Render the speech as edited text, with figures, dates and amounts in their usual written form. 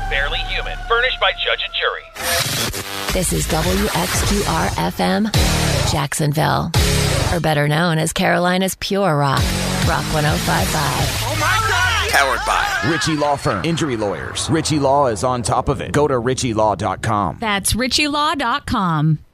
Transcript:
Barely Human, furnished by Judge and Jury. This is WXQR-FM, Jacksonville. Or better known as Carolina's Pure Rock. Rock 105.5. Oh my God! Powered by Ritchie Law Firm. Injury lawyers. Ritchie Law is on top of it. Go to ritchielaw.com. That's ritchielaw.com.